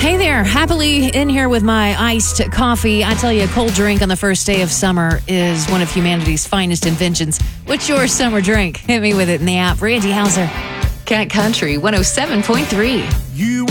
Hey there, happily in here with my iced coffee. I tell you, a cold drink on the first day of summer is one of humanity's finest inventions. What's your summer drink? Hit me with it in the app. Randy Hauser. Cat Country 107.3. You